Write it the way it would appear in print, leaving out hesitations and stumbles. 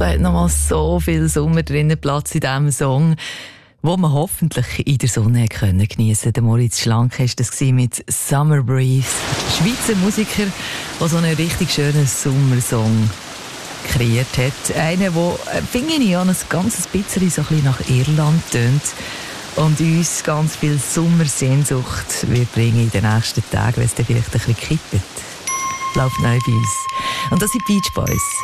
da hat nochmal so viel Sommer drinnen Platz in diesem Song, wo man hoffentlich in der Sonne geniessen konnte. Der Moritz Schlank war das mit Summer Breeze. Schweizer Musiker, der so einen richtig schönen Sommersong kreiert hat. Einer, der, finde ich, ein ganz bisschen so ein bisschen nach Irland tönt und uns ganz viel Sommersehnsucht wird bringen in den nächsten Tagen, wenn es dann vielleicht ein bisschen kippt. Läuft neu bei uns. Und das sind Beach Boys.